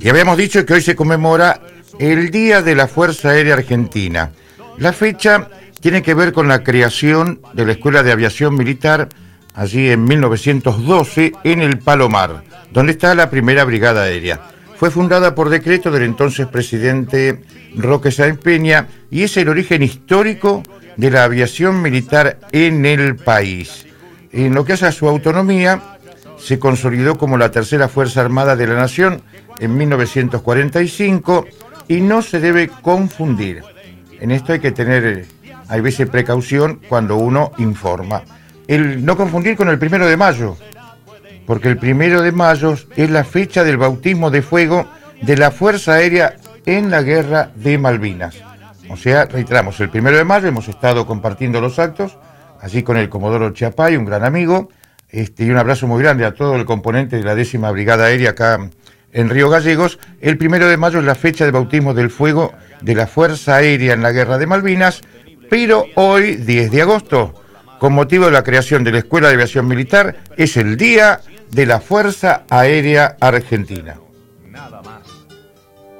Y habíamos dicho que hoy se conmemora el Día de la Fuerza Aérea Argentina. La fecha tiene que ver con la creación de la Escuela de Aviación Militar allí en 1912 en el Palomar, donde está la primera Brigada Aérea. Fue fundada por decreto del entonces presidente Roque Sáenz Peña y es el origen histórico de la aviación militar en el país. En lo que hace a su autonomía, se consolidó como la tercera Fuerza Armada de la Nación en 1945 y no se debe confundir. En esto hay que tener, hay veces, precaución cuando uno informa. No confundir con el 1 de mayo, porque el 1 de mayo es la fecha del bautismo de fuego de la Fuerza Aérea en la Guerra de Malvinas. O sea, reiteramos, el 1 de mayo hemos estado compartiendo los actos, allí con el Comodoro Chiapay, un gran amigo, y un abrazo muy grande a todo el componente de la 10ª Brigada Aérea acá en Río Gallegos. El 1 de mayo es la fecha de bautismo del fuego de la Fuerza Aérea en la Guerra de Malvinas, pero hoy, 10 de agosto, con motivo de la creación de la Escuela de Aviación Militar, es el Día de la Fuerza Aérea Argentina.